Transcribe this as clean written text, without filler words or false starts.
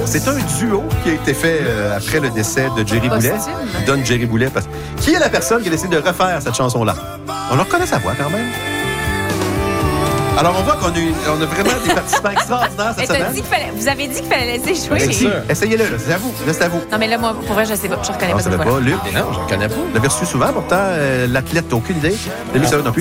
c'est un duo qui a été fait après le décès de Jerry Boulet. Donne Jerry Boulet. Qui est la personne qui a décidé de refaire cette chanson-là? On leur reconnaît sa voix quand même. Alors, on voit qu'on a vraiment des participants extraordinaires cette semaine. Vous avez dit qu'il fallait laisser jouer. Essayez-le, là, c'est à vous. Là, c'est à vous. Non, mais là, moi, pour vrai, je sais pas. Je reconnais pas cette voix. Luc? Non, je ne connais pas. Vous l'avez reçu souvent, pourtant, l'athlète, t'as aucune idée. Lui, ça non plus.